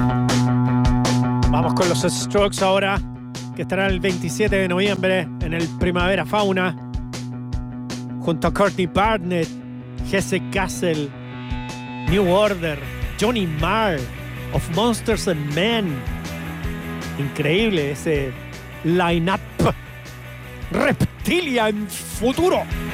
Vamos con los Strokes ahora, que estarán el 27 de noviembre en el Primavera Fauna, junto a Courtney Barnett, Jesse Castle, New Order, Johnny Marr, Of Monsters and Men. Increíble ese line-up. Reptilia en futuro.